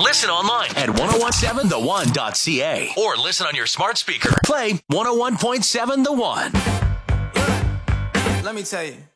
Listen online at 1017theone.ca or listen on your smart speaker. Play 101.7 The One. Let me tell you.